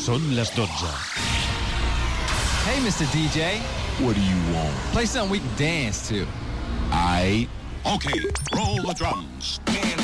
Són les 12. Hey, Mr. DJ. What do you want? Play something we can dance to. Aight. Okay, roll the drums.